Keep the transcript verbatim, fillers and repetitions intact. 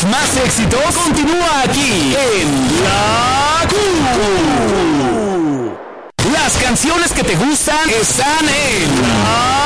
más éxitos continúa aquí en La Q. Las canciones que te gustan están en La